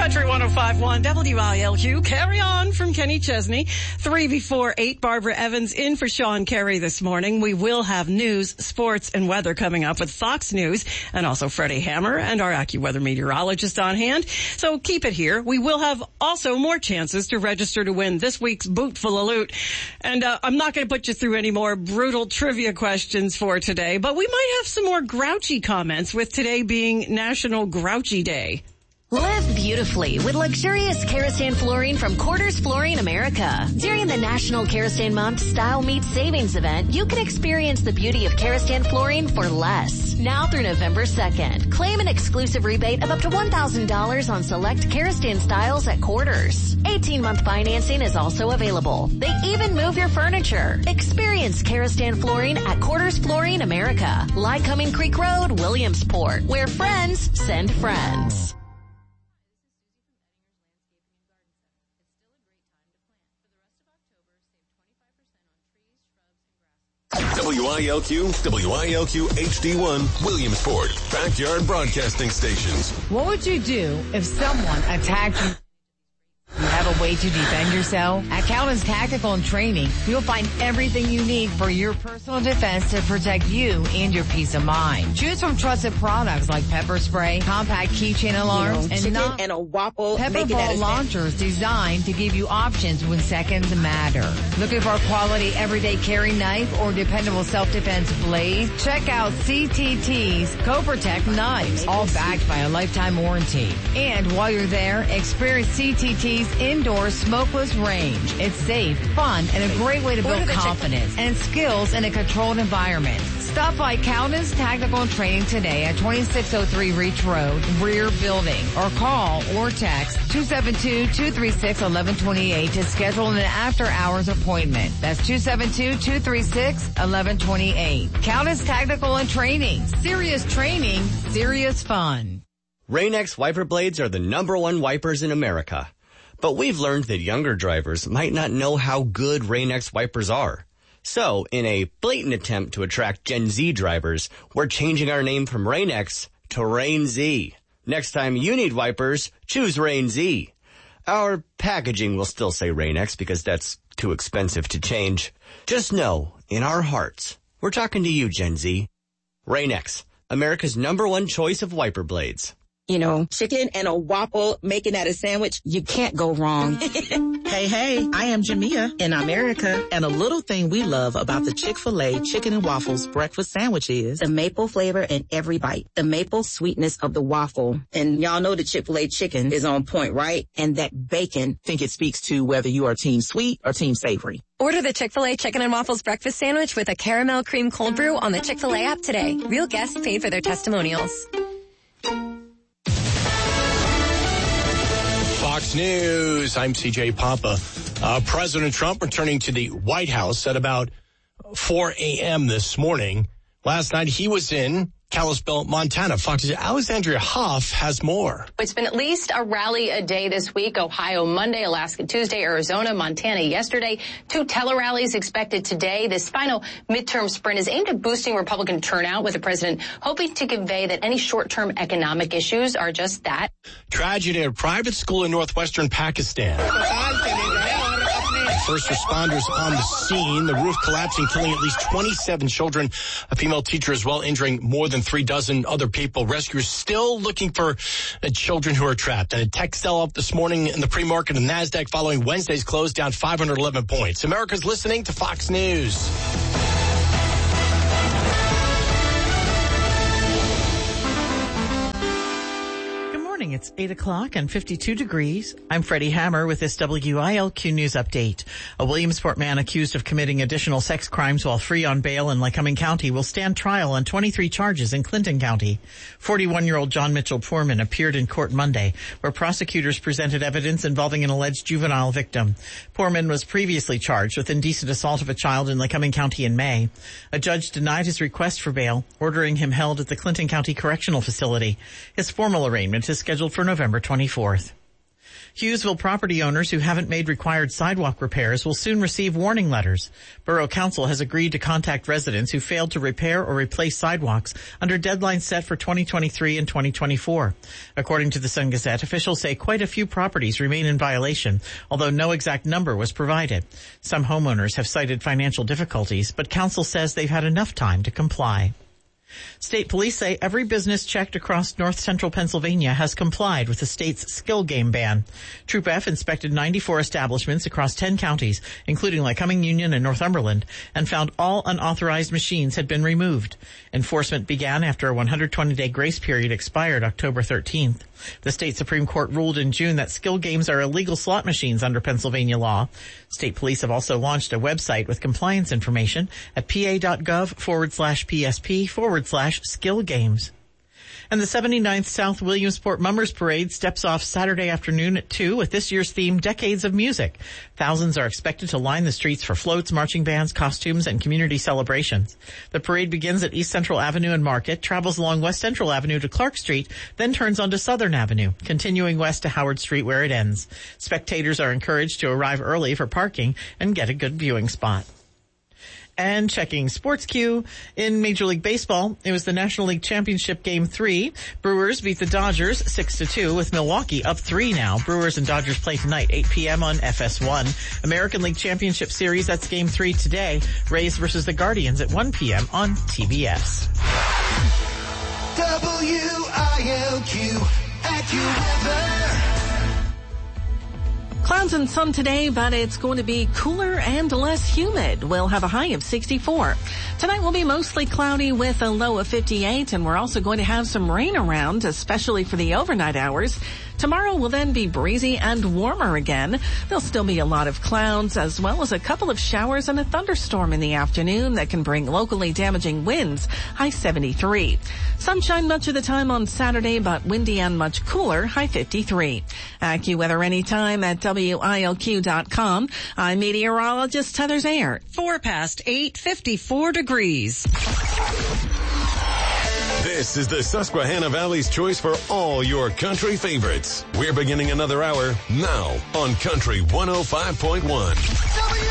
Country 105.1 WILQ. Carry on from Kenny Chesney. 3 before 8. Barbara Evans in for Sean Carey this morning. We will have news, sports, and weather coming up with Fox News, and also Freddie Hammer and our AccuWeather meteorologist on hand. So keep it here. We will have also more chances to register to win this week's Boot Full of Loot. And I'm not going to put you through any more brutal trivia questions for today, but we might have some more grouchy comments with today being National Grouchy Day. Live beautifully with luxurious Karastan flooring from Quarters Flooring America. During the National Karastan Month Style Meets Savings event, you can experience the beauty of Karastan flooring for less. Now through November 2nd, claim an exclusive rebate of up to $1,000 on select Karastan styles at Quarters. 18-month financing is also available. They even move your furniture. Experience Karastan flooring at Quarters Flooring America, Lycoming Creek Road, Williamsport, where friends send friends. WILQ HD1, Williamsport, Backyard Broadcasting Stations. What would you do if someone attacked you? You have a way to defend yourself? At Cowden's Tactical and Training, you'll find everything you need for your personal defense to protect you and your peace of mind. Choose from trusted products like pepper spray, compact keychain alarms, and a waffle. Pepper ball launchers designed to give you options when seconds matter. Looking for a quality everyday carry knife or dependable self-defense blade? Check out CTT's Co-Protect knives, all backed by a lifetime warranty. And while you're there, experience CTT's indoor smokeless range. It's safe, fun, and a great way to build confidence and skills in a controlled environment. Stop by Cowden's Tactical and Training today at 2603 Reach Road, rear building, or call or text 272-236-1128 to schedule an after-hours appointment. That's 272-236-1128. Cowden's Tactical and Training. Serious training, serious fun. Rain-X wiper blades are the #1 wipers in America. But we've learned that younger drivers might not know how good Rain-X wipers are. So, in a blatant attempt to attract Gen Z drivers, we're changing our name from Rain-X to Rain-Z. Next time you need wipers, choose Rain-Z. Our packaging will still say Rain-X because that's too expensive to change. Just know, in our hearts, we're talking to you, Gen Z. Rain-X, America's #1 choice of wiper blades. You know, chicken and a waffle, making that a sandwich, you can't go wrong. Hey, I am Jamia in America, and a little thing we love about the Chick-fil-A Chicken and Waffles breakfast sandwich is the maple flavor in every bite, the maple sweetness of the waffle. And y'all know the Chick-fil-A chicken is on point, right? And that bacon. I think it speaks to whether you are team sweet or team savory. Order the Chick-fil-A Chicken and Waffles breakfast sandwich with a caramel cream cold brew on the Chick-fil-A app today. Real guests paid for their testimonials. Fox News, I'm CJ Papa. President Trump returning to the White House at about 4 a.m. this morning. Last night he was in Kalispell, Montana. Fox's Alexandria Huff has more. It's been at least a rally a day this week. Ohio Monday, Alaska Tuesday, Arizona, Montana yesterday. 2 tele-rallies expected today. This final midterm sprint is aimed at boosting Republican turnout, with the president hoping to convey that any short-term economic issues are just that. Tragedy at a private school in northwestern Pakistan. First responders on the scene. The roof collapsing, killing at least 27 children. A female teacher as well, injuring more than 3 dozen other people. Rescuers still looking for children who are trapped. And a tech sell-off this morning in the pre-market of NASDAQ following Wednesday's close, down 511 points. America's listening to Fox News. It's 8 o'clock and 52 degrees. I'm Freddie Hammer with this WILQ News Update. A Williamsport man accused of committing additional sex crimes while free on bail in Lycoming County will stand trial on 23 charges in Clinton County. 41-year-old John Mitchell Poorman appeared in court Monday, where prosecutors presented evidence involving an alleged juvenile victim. Poorman was previously charged with indecent assault of a child in Lycoming County in May. A judge denied his request for bail, ordering him held at the Clinton County Correctional Facility. His formal arraignment is scheduled for November 24th. Hughesville property owners who haven't made required sidewalk repairs will soon receive warning letters. Borough Council has agreed to contact residents who failed to repair or replace sidewalks under deadlines set for 2023 and 2024. According to the Sun Gazette, officials say quite a few properties remain in violation, although no exact number was provided. Some homeowners have cited financial difficulties, but Council says they've had enough time to comply. State police say every business checked across north central Pennsylvania has complied with the state's skill game ban. Troop F inspected 94 establishments across 10 counties, including Lycoming, Union, and Northumberland, and found all unauthorized machines had been removed. Enforcement began after a 120-day grace period expired October 13th. The state Supreme Court ruled in June that skill games are illegal slot machines under Pennsylvania law. State police have also launched a website with compliance information at pa.gov/PSP/skill games. And the 79th South Williamsport Mummers Parade steps off Saturday afternoon at 2 with this year's theme, Decades of Music. Thousands are expected to line the streets for floats, marching bands, costumes, and community celebrations. The parade begins at East Central Avenue and Market, travels along West Central Avenue to Clark Street, then turns onto Southern Avenue, continuing west to Howard Street where it ends. Spectators are encouraged to arrive early for parking and get a good viewing spot. And checking Sports Q in Major League Baseball, it was the National League Championship Game 3. Brewers beat the Dodgers 6-2 with Milwaukee up 3 now. Brewers and Dodgers play tonight, 8 p.m. on FS1. American League Championship Series, that's Game 3 today. Rays versus the Guardians at 1 p.m. on TBS. WILQ AccuWeather. Clouds and sun today, but it's going to be cooler and less humid. We'll have a high of 64. Tonight will be mostly cloudy with a low of 58, and we're also going to have some rain around, especially for the overnight hours. Tomorrow will then be breezy and warmer again. There'll still be a lot of clouds as well as a couple of showers and a thunderstorm in the afternoon that can bring locally damaging winds, high 73. Sunshine much of the time on Saturday, but windy and much cooler, high 53. AccuWeather anytime at WILQ.com. I'm meteorologist Heather Zayer. 8, 54 degrees. This is the Susquehanna Valley's choice for all your country favorites. We're beginning another hour now on Country 105.1.